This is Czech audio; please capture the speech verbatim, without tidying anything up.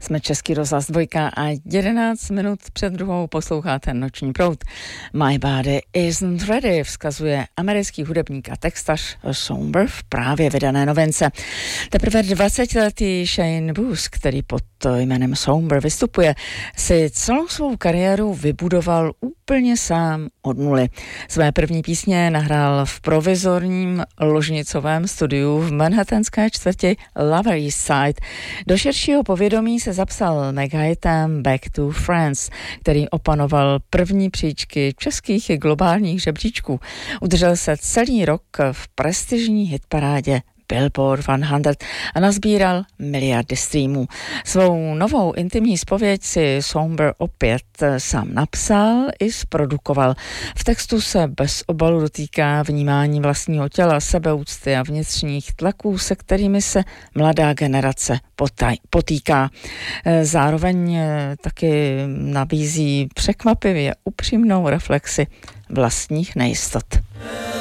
Jsme Český rozhlas dvojka a jedenáct minut před druhou posloucháte Noční proud. My body isn't ready, vzkazuje americký hudebník a textař Somber v právě vydané novince. Teprve dvacetiletý Shane Booth, který pod jménem Somber vystupuje, si celou svou kariéru vybudoval úplně sám od nuly. Své první písně nahrál v provizorním ložnicovém studiu v manhattanské čtvrti Lower East Side. Do širšího povědomí se zapsal megahitem Back to France, který opanoval první příčky českých i globálních žebříčků. Udržel se celý rok v prestižní hitparádě Billboard sto a nazbíral miliardy streamů. Svou novou intimní zpověď si Somber opět sám napsal i zprodukoval. V textu se bez obalu dotýká vnímání vlastního těla, sebeúcty a vnitřních tlaků, se kterými se mladá generace potýká. Zároveň taky nabízí překvapivě upřímnou reflexi vlastních nejistot.